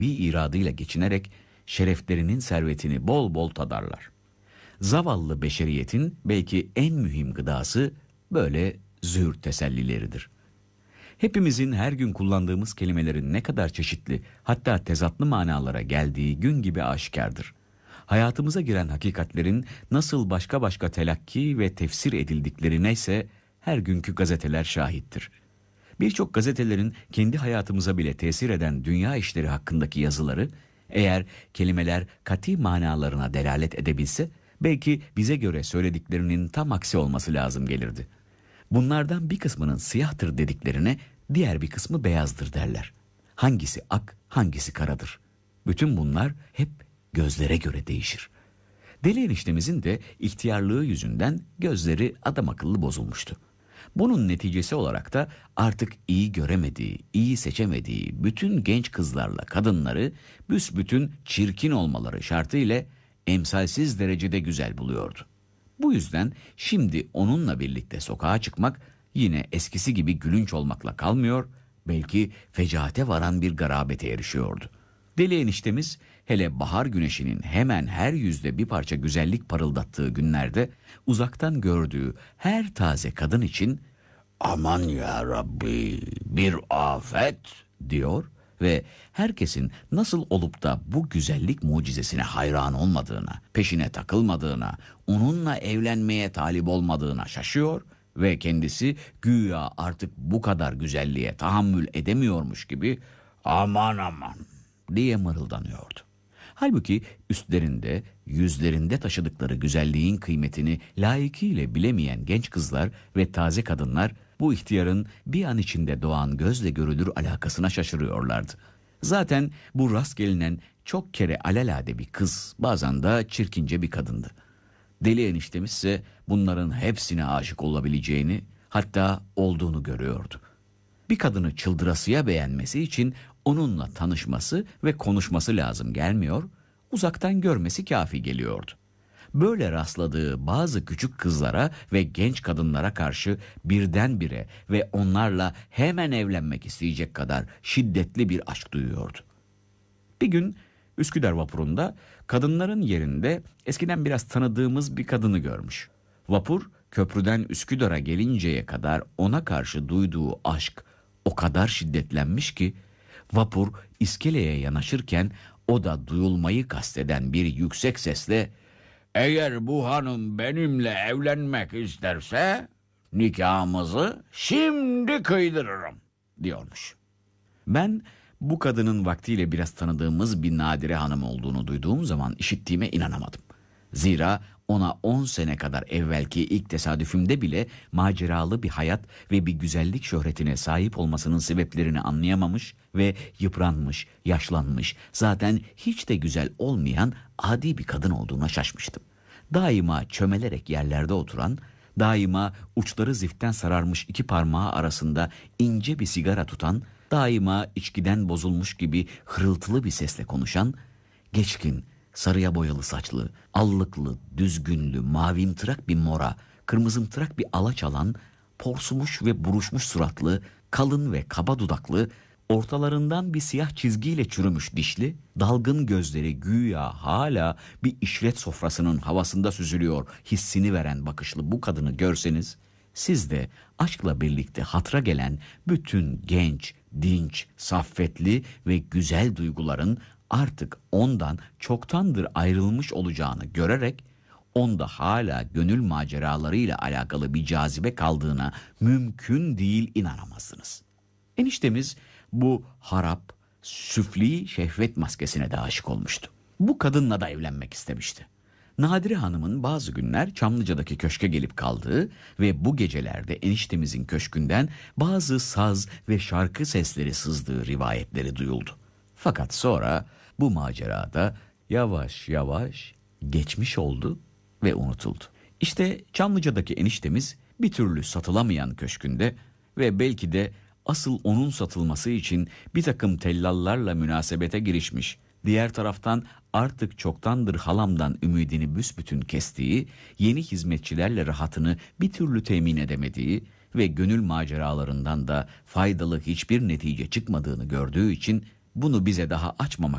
bir iradıyla geçinerek şereflerinin servetini bol bol tadarlar. Zavallı beşeriyetin belki en mühim gıdası böyle züğürt tesellileridir. Hepimizin her gün kullandığımız kelimelerin ne kadar çeşitli, hatta tezatlı manalara geldiği gün gibi aşikardır. Hayatımıza giren hakikatlerin nasıl başka başka telakki ve tefsir edildiklerine ise her günkü gazeteler şahittir. Birçok gazetelerin kendi hayatımıza bile tesir eden dünya işleri hakkındaki yazıları, eğer kelimeler kati manalarına delalet edebilse, belki bize göre söylediklerinin tam aksi olması lazım gelirdi. Bunlardan bir kısmının siyahtır dediklerine diğer bir kısmı beyazdır derler. Hangisi ak, hangisi karadır? Bütün bunlar hep gözlere göre değişir. Deli eniştemizin de ihtiyarlığı yüzünden gözleri adam akıllı bozulmuştu. Bunun neticesi olarak da artık iyi göremediği, iyi seçemediği bütün genç kızlarla kadınları büsbütün çirkin olmaları şartıyla emsalsiz derecede güzel buluyordu. Bu yüzden şimdi onunla birlikte sokağa çıkmak yine eskisi gibi gülünç olmakla kalmıyor, belki fecaate varan bir garabete erişiyordu. Deli eniştemiz hele bahar güneşinin hemen her yüzde bir parça güzellik parıldattığı günlerde uzaktan gördüğü her taze kadın için "Aman ya Rabbi, bir afet" diyor ve herkesin nasıl olup da bu güzellik mucizesine hayran olmadığına, peşine takılmadığına, onunla evlenmeye talip olmadığına şaşıyor ve kendisi güya artık bu kadar güzelliğe tahammül edemiyormuş gibi "aman aman" diye mırıldanıyordu. Halbuki üstlerinde, yüzlerinde taşıdıkları güzelliğin kıymetini layıkıyla bilemeyen genç kızlar ve taze kadınlar bu ihtiyarın bir an içinde doğan gözle görülür alakasına şaşırıyorlardı. Zaten bu rast gelinen çok kere alelade bir kız, bazen de çirkince bir kadındı. Deli eniştemiz ise bunların hepsine aşık olabileceğini, hatta olduğunu görüyordu. Bir kadını çıldırasıya beğenmesi için onunla tanışması ve konuşması lazım gelmiyor, uzaktan görmesi kafi geliyordu. Böyle rastladığı bazı küçük kızlara ve genç kadınlara karşı birdenbire ve onlarla hemen evlenmek isteyecek kadar şiddetli bir aşk duyuyordu. Bir gün Üsküdar vapurunda kadınların yerinde eskiden biraz tanıdığımız bir kadını görmüş. Vapur köprüden Üsküdar'a gelinceye kadar ona karşı duyduğu aşk o kadar şiddetlenmiş ki vapur iskeleye yanaşırken o da duyulmayı kasteden bir yüksek sesle "Eğer bu hanım benimle evlenmek isterse nikahımızı şimdi kıydırırım" diyormuş. Ben bu kadının vaktiyle biraz tanıdığımız bir nadire hanım olduğunu duyduğum zaman işittiğime inanamadım. Zira ona 10 sene kadar evvelki ilk tesadüfümde bile maceralı bir hayat ve bir güzellik şöhretine sahip olmasının sebeplerini anlayamamış ve yıpranmış, yaşlanmış, zaten hiç de güzel olmayan adi bir kadın olduğuna şaşmıştım. Daima çömelerek yerlerde oturan, daima uçları ziften sararmış iki parmağı arasında ince bir sigara tutan, daima içkiden bozulmuş gibi hırıltılı bir sesle konuşan, geçkin, sarıya boyalı saçlı, allıklı, düzgünlü, mavimtırak bir mora, kırmızımtırak bir alaç alan, porsumuş ve buruşmuş suratlı, kalın ve kaba dudaklı, ortalarından bir siyah çizgiyle çürümüş dişli, dalgın gözleri güya hala bir işlet sofrasının havasında süzülüyor hissini veren bakışlı bu kadını görseniz, siz de aşkla birlikte hatıra gelen bütün genç, dinç, saffetli ve güzel duyguların artık ondan çoktandır ayrılmış olacağını görerek, onda hala gönül maceralarıyla alakalı bir cazibe kaldığına mümkün değil inanamazsınız. Eniştemiz bu harap, süfli şehvet maskesine de aşık olmuştu. Bu kadınla da evlenmek istemişti. Nadire Hanım'ın bazı günler Çamlıca'daki köşke gelip kaldığı ve bu gecelerde eniştemizin köşkünden bazı saz ve şarkı sesleri sızdığı rivayetleri duyuldu. Fakat sonra bu macerada yavaş yavaş geçmiş oldu ve unutuldu. İşte Çamlıca'daki eniştemiz bir türlü satılamayan köşkünde ve belki de asıl onun satılması için bir takım tellallarla münasebete girişmiş. Diğer taraftan artık çoktandır halamdan ümidini büsbütün kestiği, yeni hizmetçilerle rahatını bir türlü temin edemediği ve gönül maceralarından da faydalı hiçbir netice çıkmadığını gördüğü için bunu bize daha açmamak